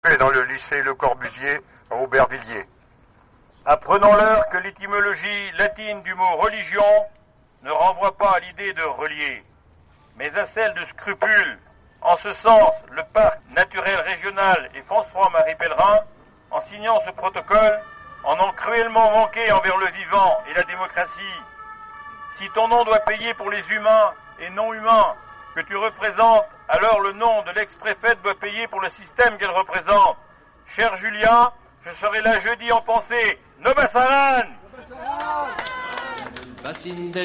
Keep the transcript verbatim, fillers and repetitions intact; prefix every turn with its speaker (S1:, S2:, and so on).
S1: dans le lycée Le Corbusier à Aubervilliers.
S2: Apprenons-leur que l'étymologie latine du mot religion ne renvoie pas à l'idée de relier, mais à celle de scrupule. En ce sens, le parc naturel régional et François-Marie Pellerin, en signant ce protocole, en ont cruellement manqué envers le vivant et la démocratie. Si ton nom doit payer pour les humains et non humains que tu représentes, alors le nom de l'ex-préfète doit payer pour le système qu'elle représente. Cher Julia, je serai là jeudi en pensée. Nobasaran!